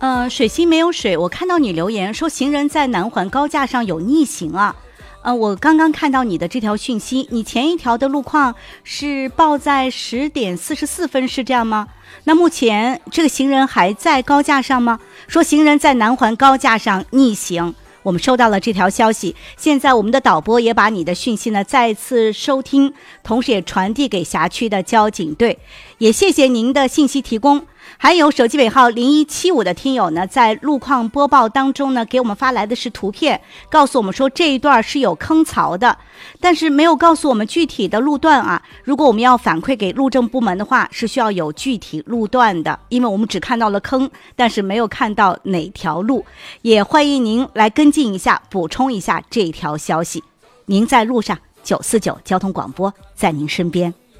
水星没有水，我看到你留言说行人在南环高架上有逆行啊。我刚刚看到你的这条讯息，你前一条的路况是报在10点44分，是这样吗？那目前这个行人还在高架上吗？说行人在南环高架上逆行，我们收到了这条消息，现在我们的导播也把你的讯息呢再次收听，同时也传递给辖区的交警队，也谢谢您的信息提供。还有手机尾号0175的听友呢，在路况播报当中呢，给我们发来的是图片，告诉我们说这一段是有坑槽的，但是没有告诉我们具体的路段啊。如果我们要反馈给路政部门的话，是需要有具体路段的，因为我们只看到了坑，但是没有看到哪条路。也欢迎您来跟进一下，补充一下这条消息。您在路上，949交通广播在您身边。